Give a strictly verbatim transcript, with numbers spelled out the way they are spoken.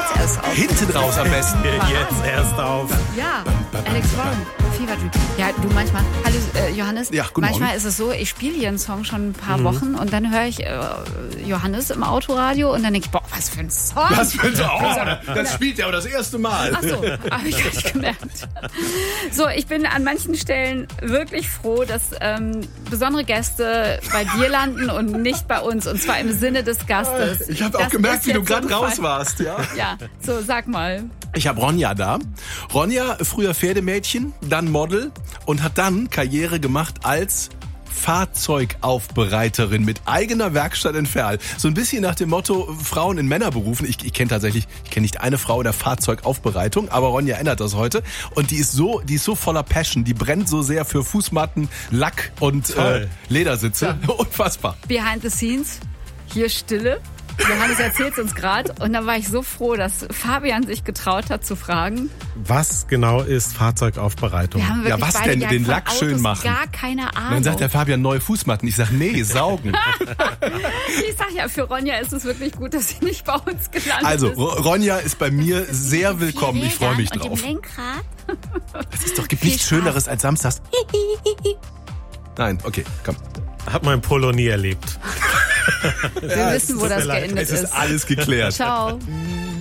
jetzt erst auf. Hinten raus am besten. Jetzt erst auf. Ja, Alex Brown, Fever Dream. Ja, du manchmal, hallo äh, Johannes, Ja, guten manchmal Morgen. ist es so, ich spiele hier einen Song schon ein paar Wochen und dann höre ich äh, Johannes im Autoradio und dann denke ich, boah, was für ein Song. Das, könnte auch, das spielt er aber das erste Mal. Ach so, habe ich gar nicht gemerkt. So, ich bin an manchen Stellen wirklich froh, dass ähm, besondere Gäste bei dir landen und nicht bei uns. Und zwar im Sinne des Gastes. Ich habe auch Das gemerkt, ist wie du jetzt so gerade ein raus Fall. warst. Ja. Ja, so, sag mal. Ich habe Ronja da. Ronja, früher Pferdemädchen, dann Model und hat dann Karriere gemacht als Fahrzeugaufbereiterin mit eigener Werkstatt in Verl. So ein bisschen nach dem Motto Frauen in Männerberufen. Ich, ich kenne tatsächlich, ich kenne nicht eine Frau in der Fahrzeugaufbereitung, aber Ronja ändert das heute. Und die ist so, die ist so voller Passion. Die brennt so sehr für Fußmatten, Lack und äh, Ledersitze. Ja. Unfassbar. Behind the scenes, hier Stille. Johannes erzählt es uns gerade und dann war ich so froh, dass Fabian sich getraut hat zu fragen. Was genau ist Fahrzeugaufbereitung? Wir haben wirklich Ja, was beide denn? gar Den von Lack schön Autos machen. Gar keine Ahnung. Dann sagt der Fabian neue Fußmatten. Ich sag nee, saugen. Ich sag ja, für Ronja ist es wirklich gut, dass sie nicht bei uns gelandet Also, ist. Ronja ist bei mir sehr willkommen. Ich freue mich und drauf. Dem Lenkrad. Es ist doch, gibt Viel nichts Spaß. Schöneres als samstags. Nein, okay, komm. Hab mein Polo nie erlebt. Wir wissen, wo tut mir das leid. geendet Es ist ist. alles geklärt. Ciao.